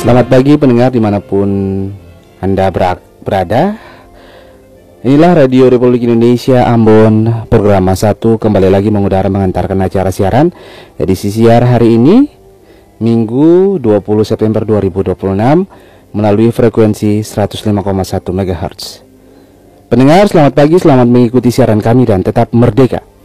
Selamat pagi pendengar dimanapun Anda berada. Inilah Radio Republik Indonesia Ambon, program 1 kembali lagi mengudara mengantarkan acara siaran edisi siar hari ini Minggu 20 September 2026 melalui frekuensi 105,1 MHz. Pendengar selamat pagi, selamat mengikuti siaran kami dan tetap merdeka.